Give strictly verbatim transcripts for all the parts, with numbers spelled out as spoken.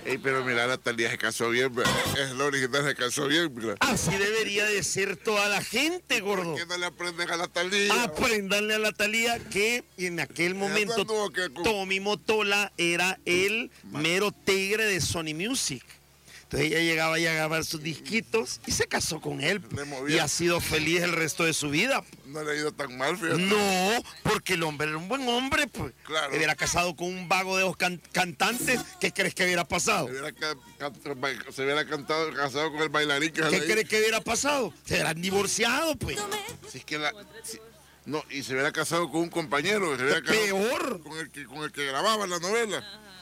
Ey, pero mira, Natalia se casó bien, bro. Es la original, se casó bien, bro. Así debería de ser toda la gente, gordo. ¿Por qué no le aprenden a Natalia? Aprendanle a Natalia que en aquel momento Tommy Motola era el mero tigre de Sony Music. Entonces ella llegaba ya a grabar sus disquitos y se casó con él. Y ha sido feliz el resto de su vida. No le ha ido tan mal, fíjate. No, porque el hombre era un buen hombre, pues. Claro. Se hubiera casado con un vago de dos can cantantes. ¿Qué crees que hubiera pasado? Se hubiera, ca se hubiera cantado, casado con el bailarín. Que ¿Qué crees que hubiera pasado? Se hubieran divorciado, pues. Si es que la... Si... No, y se hubiera casado con un compañero. Se hubiera Peor. Con el, que, con el que grababa la novela.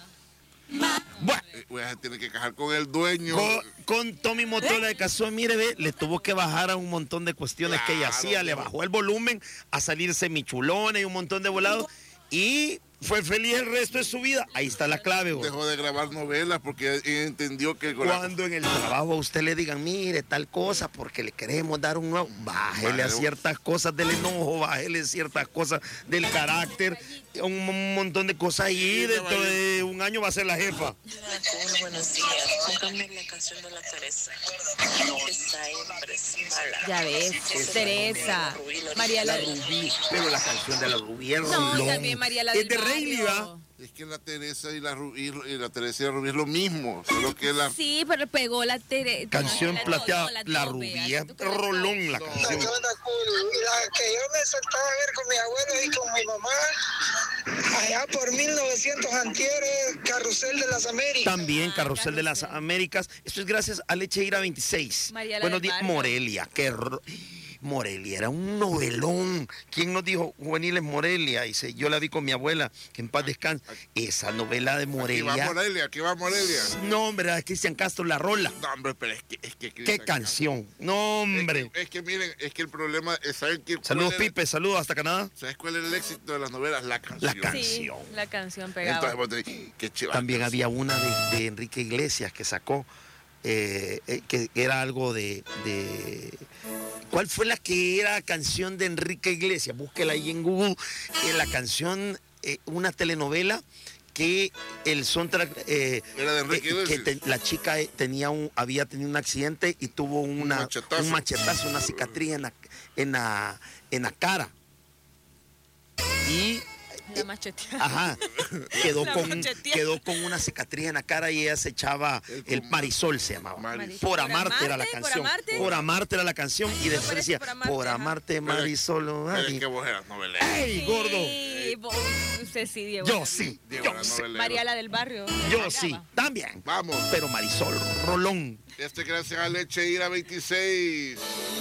Bueno, eh, tiene que casar con el dueño. Con, con Tommy Motola de casó, mire, ve, le tuvo que bajar a un montón de cuestiones claro, que ella hacía. No. Le bajó el volumen a salirse michulona y un montón de volados. Y fue feliz el resto de su vida. Ahí está la clave, güey. Dejó de grabar novelas porque entendió que... Cuando en el trabajo a usted le digan, mire, tal cosa, porque le queremos dar un nuevo... Bájele a ciertas cosas del enojo, bájele ciertas cosas del carácter, un montón de cosas ahí. Dentro de un año va a ser la jefa. Buenos días. Póngame la canción de la Teresa. Esa hembra es mala. Ya ves, Teresa. María la Rubí. Pero la canción de la Rubí es No, también María la del Barrio. Es que la Teresa y la Rubí y la Teresa y la Rubí es lo mismo, solo que la... Sí, pero pegó la Teresa. Canción plateada, la, la Rubí es rolón la no, canción. La, la que yo me sentaba a ver con mi abuelo y con mi mamá, allá por mil novecientos antieres, Carrusel de las Américas. También Carrusel de las Américas. Esto es gracias a Lecheira veintiséis. Buenos días, Morelia. Qué ro... Morelia era un novelón. ¿Quién nos dijo Juveniles Morelia? Dice, yo la vi con mi abuela, que en paz descanse. Esa novela de Morelia. Aquí va Morelia, aquí va Morelia. No, hombre, es Cristian Castro La Rola. No, hombre, pero es que... Es que ¿Qué canción? No, hombre. Es que, es que miren, es que el problema es, ¿saben qué? Saludos, Pipe, saludos hasta Canadá. ¿Sabes cuál es el éxito de las novelas? La canción. La canción. Sí, la canción pegaba. Entonces, qué chiva. También había una de, de Enrique Iglesias que sacó, eh, eh, que era algo de... de ¿Cuál fue la que era canción de Enrique Iglesias? Búsquela ahí en Google. Eh, la canción, eh, una telenovela que el soundtrack... Eh, era de Enrique eh, Iglesias. Que te, la chica tenía un, había tenido un accidente y tuvo una, un, machetazo. un machetazo, una cicatriz en la, en la, en la cara. Y... La macheteada. Ajá. Quedó con, quedó con una cicatriz en la cara y ella se echaba el, el Marisol, se llamaba. Marisol. Por amarte era la canción. Por amarte, por amarte era la canción. Y después decía, por amarte, por amarte Marisol. Pero es que vos eras novelero. ¡Ey, sí, gordo! Vos, usted sí, Diego. Yo sí. Diego yo sí. María la del Barrio. Yo sí. También. Vamos. Pero Marisol, rolón. Este gracias a Lecheira veintiséis.